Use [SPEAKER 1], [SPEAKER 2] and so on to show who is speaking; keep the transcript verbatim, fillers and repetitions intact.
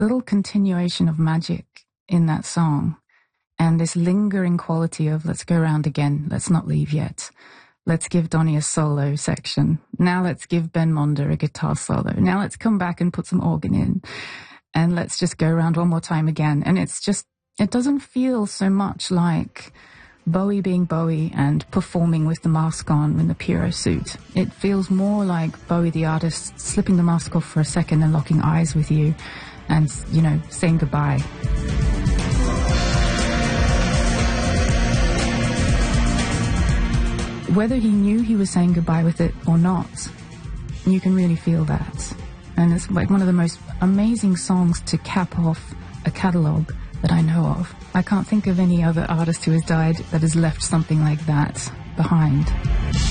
[SPEAKER 1] little continuation of magic in that song, and this lingering quality of let's go around again, let's not leave yet. Let's give Donny a solo section. Now let's give Ben Monder a guitar solo. Now let's come back and put some organ in. And let's just go around one more time again. And it's just, it doesn't feel so much like Bowie being Bowie and performing with the mask on in the Pierrot suit. It feels more like Bowie the artist slipping the mask off for a second and locking eyes with you and, you know, saying goodbye. Whether he knew he was saying goodbye with it or not, you can really feel that. And it's like one of the most amazing songs to cap off a catalogue that I know of. I can't think of any other artist who has died that has left something like that behind.